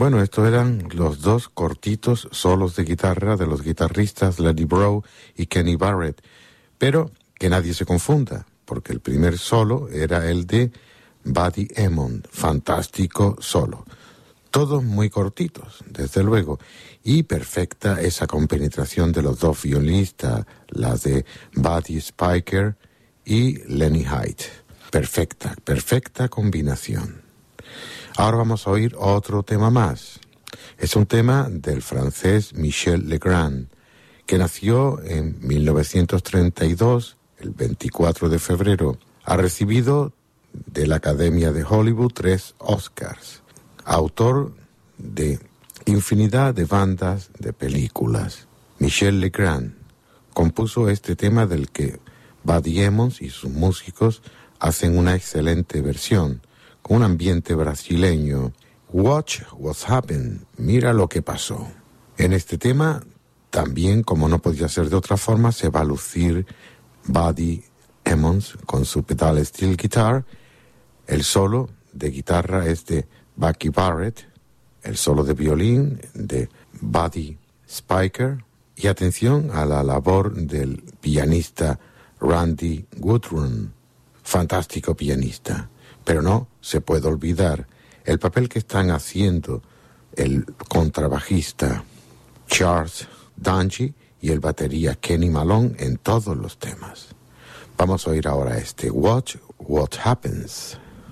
Bueno, estos eran los dos cortitos solos de guitarra de los guitarristas Lenny Breau y Kenny Barrett. Pero que nadie se confunda, porque el primer solo era el de Buddy Emmons, fantástico solo. Todos muy cortitos, desde luego, y perfecta esa compenetración de los dos violinistas, la de Buddy Spicher y Lenny Haidt. Perfecta combinación. Ahora vamos a oír otro tema más. Es un tema del francés Michel Legrand, que nació en 1932, el 24 de febrero. Ha recibido de la Academia de Hollywood 3 Oscars. Autor de infinidad de bandas de películas. Michel Legrand compuso este tema del que Buddy Emmons y sus músicos hacen una excelente versión, con un ambiente brasileño. Watch What's Happened, mira lo que pasó. En este tema, también, como no podía ser de otra forma, se va a lucir Buddy Emmons con su pedal steel guitar. El solo de guitarra es de Bucky Barrett, el solo de violín de Buddy Spicher, y atención a la labor del pianista Randy Woodrum, fantástico pianista. Pero no se puede olvidar el papel que están haciendo el contrabajista Charles Dungy y el batería Kenny Malone en todos los temas. Vamos a oír ahora este Watch What Happens.